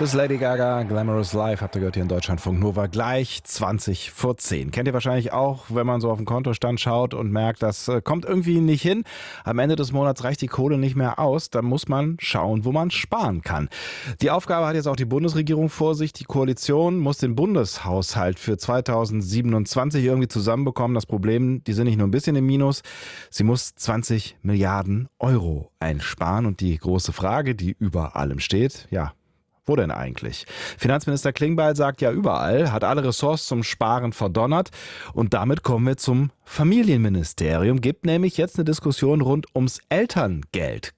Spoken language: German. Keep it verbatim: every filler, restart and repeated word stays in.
Das ist Lady Gaga, Glamorous Life, habt ihr gehört hier in Deutschlandfunk Nova, gleich zwanzig vor zehn. Kennt ihr wahrscheinlich auch, wenn man so auf den Kontostand schaut und merkt, das äh, kommt irgendwie nicht hin. Am Ende des Monats reicht die Kohle nicht mehr aus, dann muss man schauen, wo man sparen kann. Die Aufgabe hat jetzt auch die Bundesregierung vor sich. Die Koalition muss den Bundeshaushalt für zweitausendsiebenundzwanzig irgendwie zusammenbekommen. Das Problem, die sind nicht nur ein bisschen im Minus, sie muss zwanzig Milliarden Euro einsparen. Und die große Frage, die über allem steht, ja, wo denn eigentlich? Finanzminister Klingbeil sagt ja überall, hat alle Ressorts zum Sparen verdonnert. Und damit kommen wir zum Familienministerium. Gibt nämlich jetzt eine Diskussion rund ums Elterngeld.